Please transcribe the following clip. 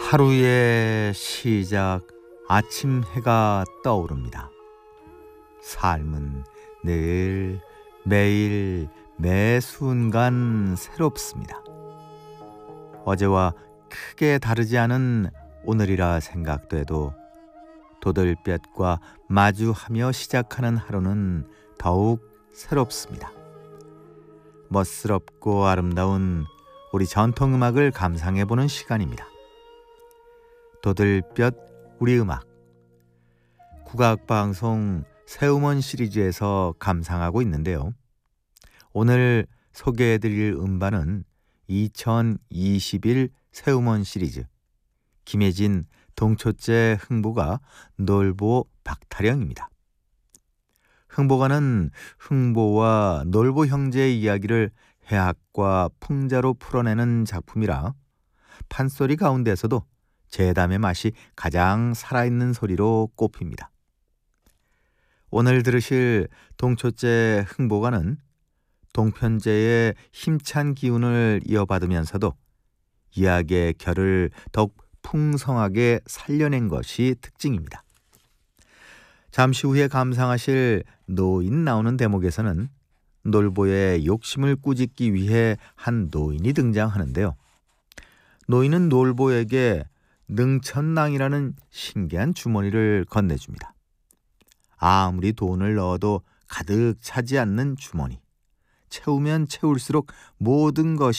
하루의 시작, 아침 해가 떠오릅니다. 삶은 늘 매일 매 순간 새롭습니다. 어제와 크게 다르지 않은 오늘이라 생각돼도 도들볕과 마주하며 시작하는 하루는 더욱 새롭습니다. 멋스럽고 아름다운 우리 전통음악을 감상해보는 시간입니다. 도들볕 우리 음악, 국악방송 새음원 시리즈에서 감상하고 있는데요. 오늘 소개해드릴 음반은 2021 새음원 시리즈 김혜진 동초째 흥보가 놀보 박타령입니다. 흥보가는 흥보와 놀보 형제의 이야기를 해학과 풍자로 풀어내는 작품이라 판소리 가운데서도 재담의 맛이 가장 살아있는 소리로 꼽힙니다. 오늘 들으실 동초째 흥보가는 동편제의 힘찬 기운을 이어받으면서도 이야기의 결을 더욱 풍성하게 살려낸 것이 특징입니다. 잠시 후에 감상하실 노인 나오는 대목에서는 놀보의 욕심을 꾸짖기 위해 한 노인이 등장하는데요. 노인은 놀보에게 능천낭이라는 신기한 주머니를 건네줍니다. 아무리 돈을 넣어도 가득 차지 않는 주머니. 채우면 채울수록 모든 것이